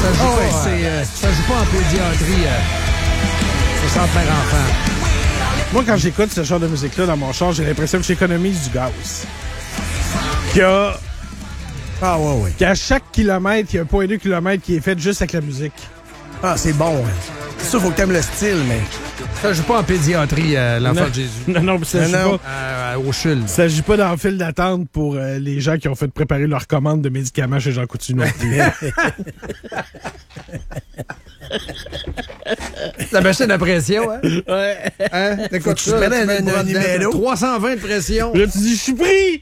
Ça joue pas en pédiatrie. Au centre mère enfant. Moi, quand j'écoute ce genre de musique-là dans mon char, j'ai l'impression que j'économise du gaz. Qu'à chaque kilomètre, il y a 1,2 km qui est fait juste avec la musique. Ah, c'est bon. C'est sûr, faut que t'aimes le style, mais... Ça joue pas en pédiatrie, l'enfant de Jésus. Non, ça joue pas. Au CHUL. Il s'agit pas dans le file d'attente pour les gens qui ont fait préparer leur commande de médicaments chez Jean Coutu. Ça baissait la pression, hein? Ouais. Hein? Écoute, tu mets un numéro. 320 de pression. Là, tu dis, je suis pris!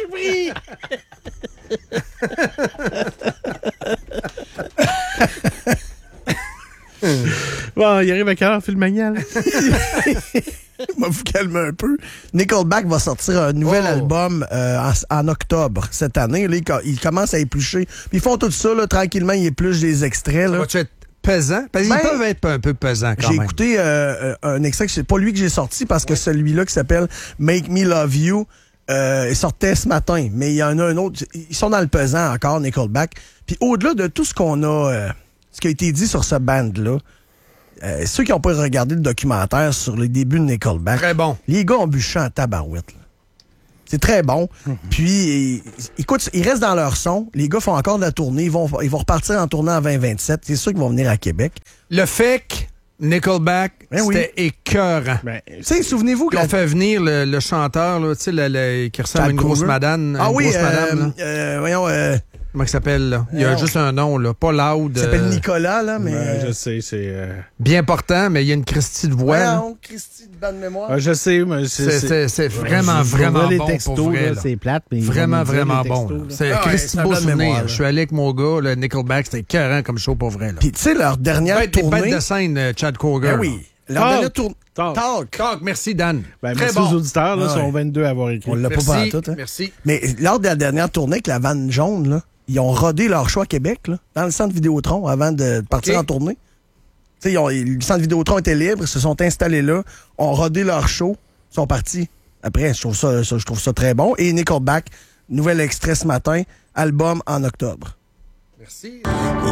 Bon, il arrive à quelle heure, Phil Magnal? On va vous calmer un peu. Nickelback va sortir un nouvel album en octobre cette année. Là, ils commencent à éplucher. Puis ils font tout ça, là, tranquillement, ils épluchent des extraits. Là. Va-tu être pesant? Parce qu'ils peuvent être un peu pesants quand même. J'ai écouté un extrait, c'est pas lui que j'ai sorti parce que celui-là qui s'appelle Make Me Love You, il sortait ce matin. Mais il y en a un autre. Ils sont dans le pesant encore, Nickelback. Puis au-delà de tout ce qu'on a, ce qui a été dit sur ce band-là, ceux qui n'ont pas regardé le documentaire sur les débuts de Nickelback, très bon. Les gars ont bûché en tabarouette. Là. C'est très bon. Puis, écoute, ils restent dans leur son. Les gars font encore de la tournée. Ils vont repartir en tournée en 2027. C'est sûr qu'ils vont venir à Québec. Le fake Nickelback, c'était écœurant. Tu sais, souvenez-vous qu'on fait venir le chanteur, là, tu sais, qui ressemble à une grosse madame. Grosse madame, voyons... Comment il s'appelle, là? Il y a juste un nom, là. Pas Loud. Il s'appelle Nicolas, là, mais... je sais, c'est... Bien portant, mais il y a une Christie de voix. Non, Christie de bonne mémoire. Je sais, mais c'est vraiment bon textos, pour vrai. Là, c'est plate, mais... Vraiment bon. Là. C'est Christie beau souvenir. Je suis allé avec mon gars, le Nickelback, c'était écœurant comme show pour vrai. Puis, tu sais, leur dernière tournée... Bête de scène, Chad Kroeger. Ben oui. Leur dernière tournée... Talk. Merci, Dan. Merci aux auditeurs, là, sont 22 à avoir écrit. On l'a pas parlé tout. Hein. Merci. Mais lors de la dernière tournée avec la vanne jaune, là, ils ont rodé leur show à Québec, là, dans le centre Vidéotron, avant de partir en tournée. Tu sais, le centre Vidéotron était libre, ils se sont installés là, ont rodé leur show, sont partis. Après, je trouve ça très bon. Et Nickelback, nouvel extrait ce matin, album en octobre. Merci.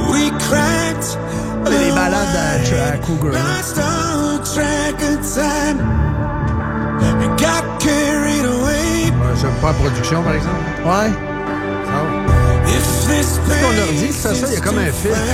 Les balades à Cougar. J'aime pas la production, par exemple. Ouais. Qu'est-ce qu'on leur dit? Ça, il y a comme un film.